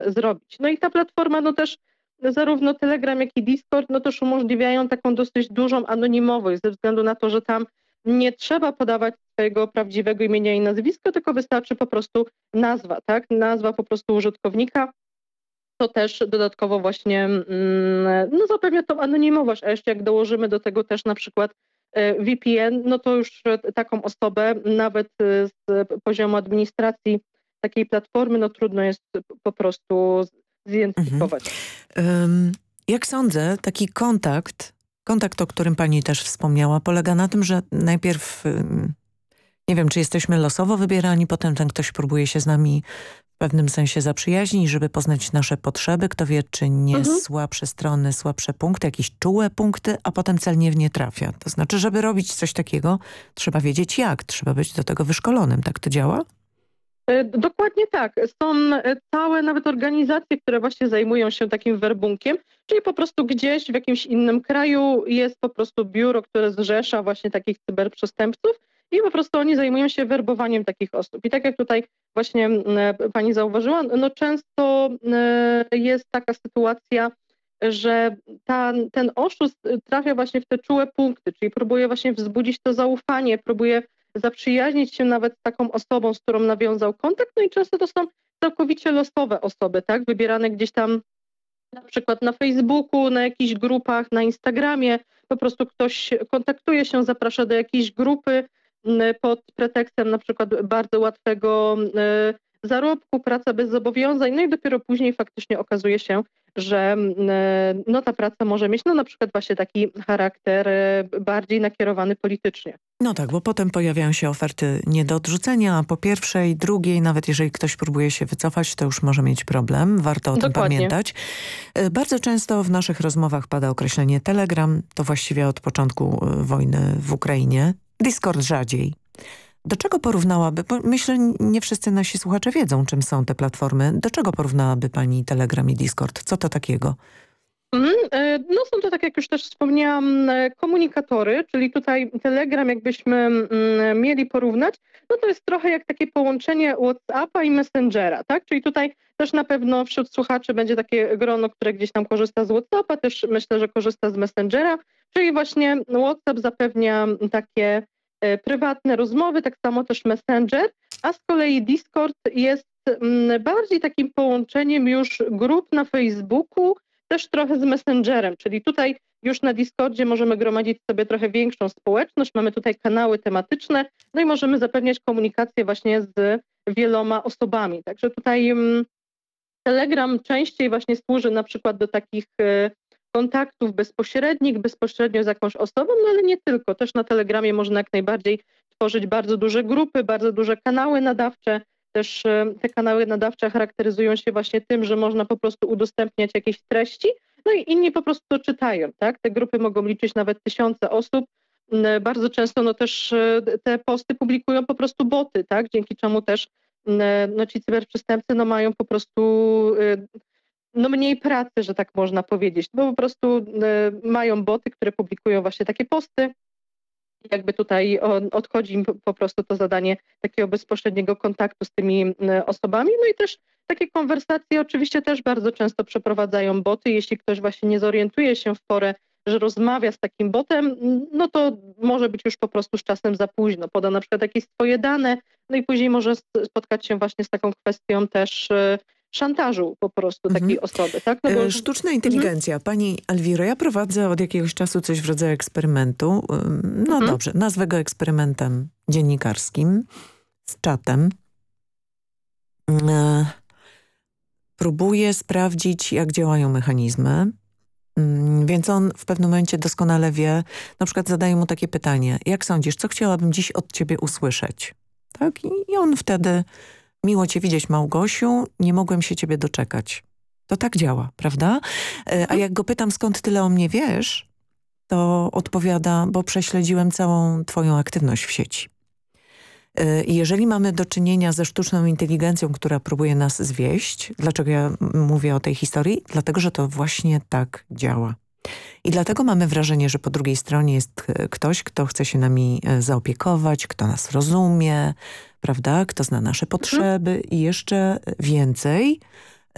zrobić. No i ta platforma, no też zarówno Telegram, jak i Discord, no też umożliwiają taką dosyć dużą anonimowość, ze względu na to, że tam nie trzeba podawać swojego prawdziwego imienia i nazwiska, tylko wystarczy po prostu nazwa, tak? Nazwa po prostu użytkownika. To też dodatkowo właśnie no zapewnia tą anonimowość, a jeszcze jak dołożymy do tego też na przykład VPN, no to już taką osobę nawet z poziomu administracji takiej platformy, no trudno jest po prostu zidentyfikować. Jak sądzę, taki kontakt, o którym pani też wspomniała, polega na tym, że najpierw nie wiem, czy jesteśmy losowo wybierani, potem ten ktoś próbuje się z nami w pewnym sensie zaprzyjaźnić, żeby poznać nasze potrzeby. Kto wie, czy nie słabsze strony, słabsze punkty, jakieś czułe punkty, a potem celnie w nie trafia. To znaczy, żeby robić coś takiego, trzeba wiedzieć jak, trzeba być do tego wyszkolonym. Tak to działa? Dokładnie tak. Są całe nawet organizacje, które właśnie zajmują się takim werbunkiem, czyli po prostu gdzieś w jakimś innym kraju jest po prostu biuro, które zrzesza właśnie takich cyberprzestępców i po prostu oni zajmują się werbowaniem takich osób. I tak jak tutaj właśnie pani zauważyła, no często jest taka sytuacja, że ten oszust trafia właśnie w te czułe punkty, czyli próbuje właśnie wzbudzić to zaufanie, próbuje zaprzyjaźnić się nawet z taką osobą, z którą nawiązał kontakt, no i często to są całkowicie losowe osoby, tak, wybierane gdzieś tam na przykład na Facebooku, na jakichś grupach, na Instagramie, po prostu ktoś kontaktuje się, zaprasza do jakiejś grupy pod pretekstem na przykład bardzo łatwego zarobku, praca bez zobowiązań, no i dopiero później faktycznie okazuje się, że no ta praca może mieć no na przykład właśnie taki charakter bardziej nakierowany politycznie. No tak, bo potem pojawiają się oferty nie do odrzucenia, a po pierwszej, drugiej, nawet jeżeli ktoś próbuje się wycofać, to już może mieć problem. Warto o tym pamiętać. Bardzo często w naszych rozmowach pada określenie Telegram. To właściwie od początku wojny w Ukrainie. Discord rzadziej. Do czego porównałaby, bo myślę, nie wszyscy nasi słuchacze wiedzą, czym są te platformy. Do czego porównałaby pani Telegram i Discord? Co to takiego? No są to, tak jak już też wspomniałam, komunikatory, czyli tutaj Telegram jakbyśmy mieli porównać, no to jest trochę jak takie połączenie WhatsAppa i Messengera, tak? Czyli tutaj też na pewno wśród słuchaczy będzie takie grono, które gdzieś tam korzysta z WhatsAppa, też myślę, że korzysta z Messengera, czyli właśnie WhatsApp zapewnia takie prywatne rozmowy, tak samo też Messenger, a z kolei Discord jest bardziej takim połączeniem już grup na Facebooku, też trochę z Messengerem, czyli tutaj już na Discordzie możemy gromadzić sobie trochę większą społeczność, mamy tutaj kanały tematyczne, no i możemy zapewniać komunikację właśnie z wieloma osobami. Także tutaj Telegram częściej właśnie służy na przykład do takich kontaktów bezpośrednich, bezpośrednio z jakąś osobą, no ale nie tylko. Też na Telegramie można jak najbardziej tworzyć bardzo duże grupy, bardzo duże kanały nadawcze. Też te kanały nadawcze charakteryzują się właśnie tym, że można po prostu udostępniać jakieś treści, no i inni po prostu to czytają, tak? Te grupy mogą liczyć nawet tysiące osób. Bardzo często no też te posty publikują po prostu boty, tak? Dzięki czemu też no ci cyberprzestępcy no mają po prostu no mniej pracy, że tak można powiedzieć, bo po prostu mają boty, które publikują właśnie takie posty. Jakby tutaj odchodzi im po prostu to zadanie takiego bezpośredniego kontaktu z tymi osobami. No i też takie konwersacje oczywiście też bardzo często przeprowadzają boty. Jeśli ktoś właśnie nie zorientuje się w porę, że rozmawia z takim botem, no to może być już po prostu z czasem za późno. Poda na przykład jakieś swoje dane, no i później może spotkać się właśnie z taką kwestią też szantażu po prostu takiej osoby. Tak? No bo... Sztuczna inteligencja. Pani Elwiro, ja prowadzę od jakiegoś czasu coś w rodzaju eksperymentu. No dobrze, nazwę go eksperymentem dziennikarskim z czatem. Próbuję sprawdzić, jak działają mechanizmy. Więc on w pewnym momencie doskonale wie, na przykład zadaje mu takie pytanie: jak sądzisz, co chciałabym dziś od ciebie usłyszeć? Tak? I on wtedy: miło cię widzieć, Małgosiu, nie mogłem się ciebie doczekać. To tak działa, prawda? A jak go pytam, skąd tyle o mnie wiesz, to odpowiada: bo prześledziłem całą twoją aktywność w sieci. I jeżeli mamy do czynienia ze sztuczną inteligencją, która próbuje nas zwieść, dlaczego ja mówię o tej historii? Dlatego, że to właśnie tak działa. I dlatego mamy wrażenie, że po drugiej stronie jest ktoś, kto chce się nami zaopiekować, kto nas rozumie, prawda? Kto zna nasze potrzeby i jeszcze więcej,